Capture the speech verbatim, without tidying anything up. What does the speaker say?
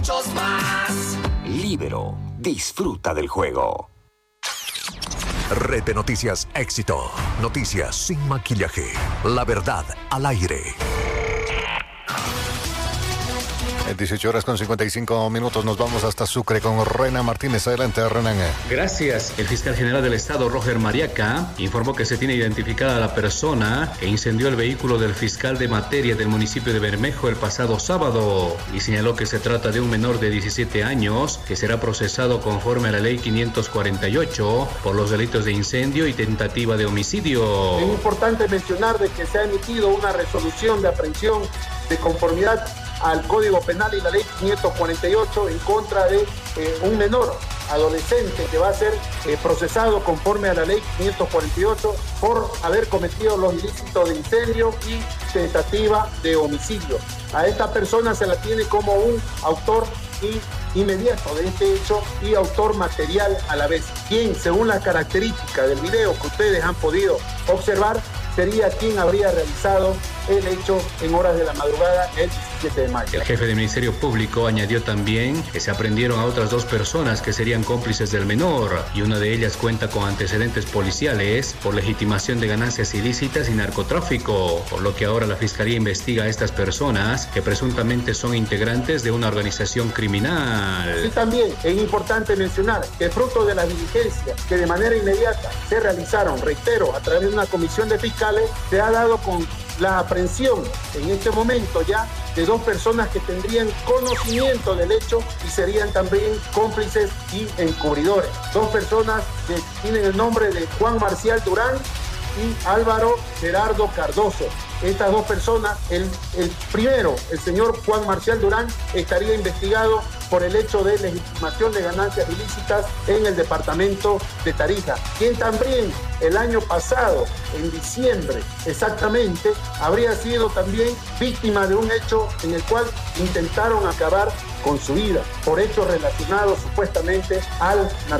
muchos más. Líbero, disfruta del juego. Red de Noticias Éxito. Noticias sin maquillaje. La verdad al aire. En dieciocho horas con cincuenta y cinco minutos nos vamos hasta Sucre con Renan Martínez. Adelante, Renan. Gracias. El fiscal general del estado, Roger Mariaca, informó que se tiene identificada la persona que incendió el vehículo del fiscal de materia del municipio de Bermejo el pasado sábado y señaló que se trata de un menor de diecisiete años que será procesado conforme a la ley quinientos cuarenta y ocho por los delitos de incendio y tentativa de homicidio. Es importante mencionar de que se ha emitido una resolución de aprehensión de conformidad al Código Penal y la Ley quinientos cuarenta y ocho en contra de eh, un menor adolescente que va a ser eh, procesado conforme a la Ley quinientos cuarenta y ocho por haber cometido los ilícitos de incendio y tentativa de homicidio. A esta persona se la tiene como un autor y inmediato de este hecho y autor material a la vez, quien según las características del video que ustedes han podido observar sería quien habría realizado el hecho en horas de la madrugada el diecisiete de mayo. El jefe del Ministerio Público añadió también que se aprendieron a otras dos personas que serían cómplices del menor y una de ellas cuenta con antecedentes policiales por legitimación de ganancias ilícitas y narcotráfico, por lo que ahora la Fiscalía investiga a estas personas que presuntamente son integrantes de una organización criminal. Y también es importante mencionar que fruto de las diligencias que de manera inmediata se realizaron, reitero, a través de una comisión de fiscales, se ha dado con la aprehensión en este momento ya de dos personas que tendrían conocimiento del hecho y serían también cómplices y encubridores. Dos personas que tienen el nombre de Juan Marcial Durán y Álvaro Gerardo Cardoso. Estas dos personas, el, el primero, el señor Juan Marcial Durán, estaría investigado por el hecho de legitimación de ganancias ilícitas en el departamento de Tarija, quien también el año pasado, en diciembre exactamente, habría sido también víctima de un hecho en el cual intentaron acabar con su vida por hechos relacionados supuestamente al narcotráfico.